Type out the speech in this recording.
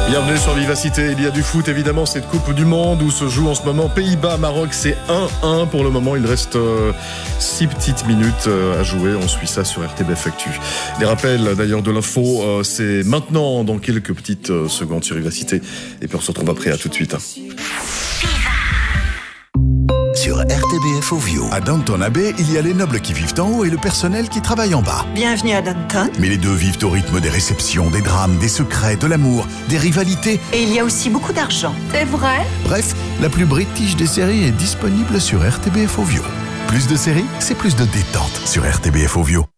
Bienvenue sur Vivacité, il y a du foot évidemment, cette Coupe du Monde où se joue en ce moment Pays-Bas-Maroc, c'est 1-1 pour le moment, il reste 6 petites minutes à jouer, on suit ça sur RTBF Actu. Les rappels d'ailleurs de l'info, c'est maintenant dans quelques petites secondes sur Vivacité et puis on se retrouve après, à tout de suite. Sur RTBF Ovio. À Downton Abbey, il y a les nobles qui vivent en haut et le personnel qui travaille en bas. Bienvenue à Downton. Mais les deux vivent au rythme des réceptions, des drames, des secrets, de l'amour, des rivalités. Et il y a aussi beaucoup d'argent. C'est vrai? Bref, la plus british des séries est disponible sur RTBF Ovio. Plus de séries, c'est plus de détente sur RTBF Ovio.